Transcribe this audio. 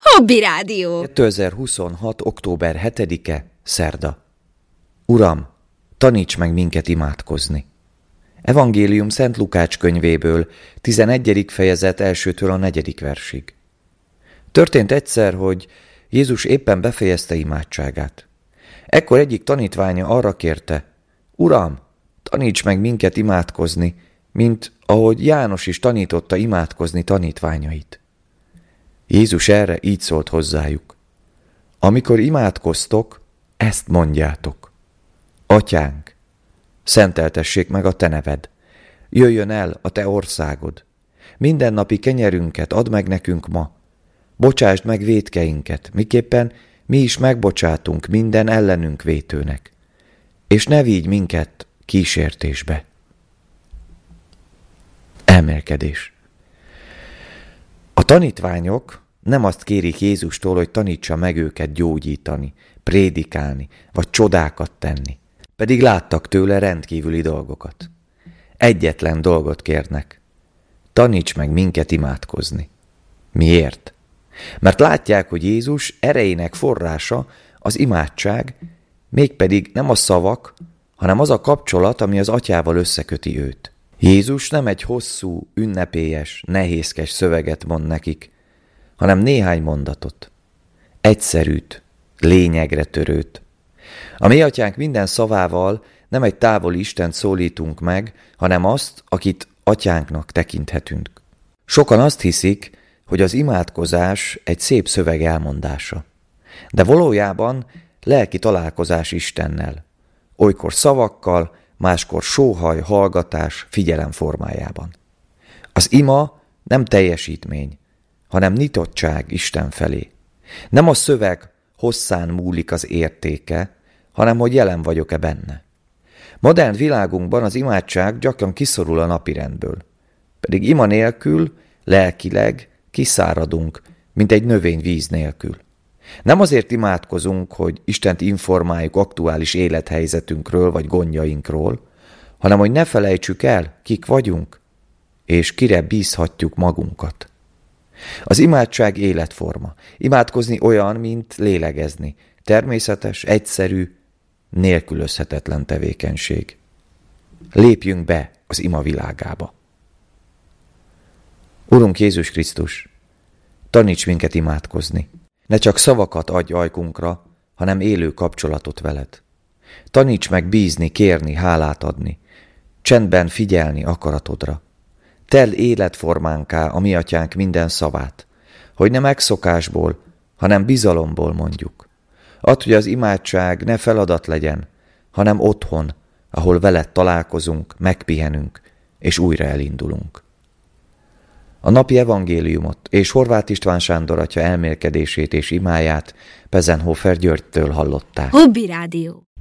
Hobby Rádió. 2026. október 7-e, szerda. Uram, taníts meg minket imádkozni. Evangélium Szent Lukács könyvéből, 11. fejezet 1-től a 4. versig. Történt egyszer, hogy Jézus éppen befejezte imádságát. Ekkor egyik tanítványa arra kérte: Uram, taníts meg minket imádkozni, mint ahogy János is tanította imádkozni tanítványait. Jézus erre így szólt hozzájuk: amikor imádkoztok, ezt mondjátok: Atyánk, szenteltessék meg a te neved, jöjjön el a te országod, mindennapi kenyerünket add meg nekünk ma, bocsásd meg vétkeinket, miképpen mi is megbocsátunk minden ellenünk vétőnek, és ne vigy minket kísértésbe. Elmélkedés. A tanítványok nem azt kérik Jézustól, hogy tanítsa meg őket gyógyítani, prédikálni, vagy csodákat tenni, pedig láttak tőle rendkívüli dolgokat. Egyetlen dolgot kérnek: taníts meg minket imádkozni. Miért? Mert látják, hogy Jézus erejének forrása az imádság, mégpedig nem a szavak, hanem az a kapcsolat, ami az Atyával összeköti őt. Jézus nem egy hosszú, ünnepélyes, nehézkes szöveget mond nekik, hanem néhány mondatot. Egyszerűt, lényegre törőt. A mi Atyánk minden szavával nem egy távoli Istent szólítunk meg, hanem azt, akit Atyánknak tekinthetünk. Sokan azt hiszik, hogy az imádkozás egy szép szöveg elmondása, de valójában lelki találkozás Istennel, olykor szavakkal, máskor sóhaj, hallgatás, figyelem formájában. Az ima nem teljesítmény, hanem nyitottság Isten felé. Nem a szöveg hosszán múlik az értéke, hanem hogy jelen vagyok-e benne. Modern világunkban az imádság gyakran kiszorul a napirendből, pedig ima nélkül lelkileg kiszáradunk, mint egy növény víz nélkül. Nem azért imádkozunk, hogy Istent informáljuk aktuális élethelyzetünkről vagy gondjainkról, hanem hogy ne felejtsük el, kik vagyunk, és kire bízhatjuk magunkat. Az imádság életforma. Imádkozni olyan, mint lélegezni. Természetes, egyszerű, nélkülözhetetlen tevékenység. Lépjünk be az ima világába. Urunk Jézus Krisztus, taníts minket imádkozni. Ne csak szavakat adj ajkunkra, hanem élő kapcsolatot veled. Taníts meg bízni, kérni, hálát adni, csendben figyelni akaratodra. Tedd életformánká a mi Atyánk minden szavát, hogy ne megszokásból, hanem bizalomból mondjuk. Add, hogy az imádság ne feladat legyen, hanem otthon, ahol veled találkozunk, megpihenünk, és újra elindulunk. A napi evangéliumot és Horváth István Sándor atya elmélkedését és imáját Pezenhofer Györgytől hallották. Hobby Rádió.